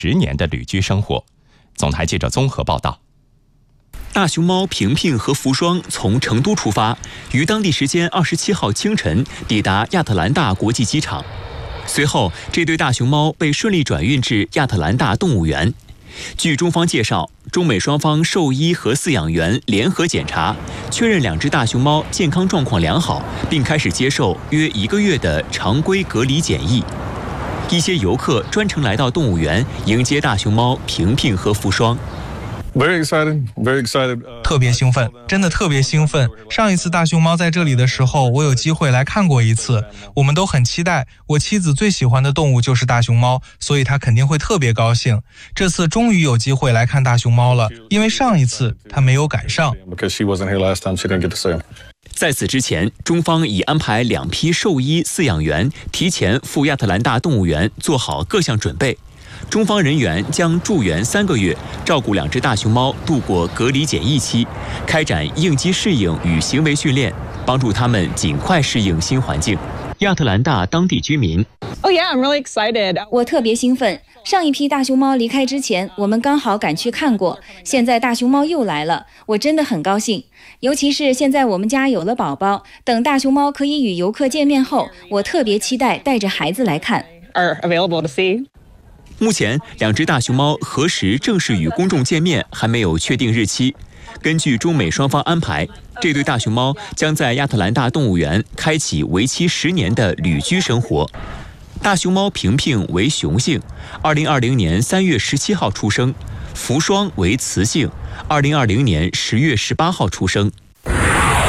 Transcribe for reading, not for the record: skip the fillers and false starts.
10年的旅居生活。总台记者综合报道。 大熊猫平平和福双从成都出发，于当地时间27号清晨抵达亚特兰大国际机场。随后，这对大熊猫被顺利转运至亚特兰大动物园。据中方介绍，中美双方兽医和饲养员联合检查，确认2只大熊猫健康状况良好，并开始接受约1个月的常规隔离检疫。一些游客专程来到动物园迎接大熊猫平平和福双。 Very excited. 特别兴奋，真的特别兴奋。上一次大熊猫在这里的时候，我有机会来看过一次，我们都很期待。我妻子最喜欢的动物就是大熊猫，所以她肯定会特别高兴。这次终于有机会来看大熊猫了，因为上一次她没有赶上。 在此之前，中方已安排2批兽医饲养员提前赴亚特兰大动物园做好各项准备。中方人员将驻园3个月，照顾2只大熊猫度过隔离检疫期，开展应激适应与行为训练，帮助它们尽快适应新环境。亚特兰大当地居民 ：“Oh yeah, I'm really excited. 我特别兴奋。上一批大熊猫离开之前，我们刚好赶去看过，现在大熊猫又来了，我真的很高兴。尤其是现在我们家有了宝宝，等大熊猫可以与游客见面后，我特别期待带着孩子来看。” Are available to see. 目前2只大熊猫何时正式与公众见面还没有确定日期。根据中美双方安排，这对大熊猫将在亚特兰大动物园开启为期10年的旅居生活。大熊猫平平为雄性，2020年3月17号出生；福双为雌性，2020年10月18号出生。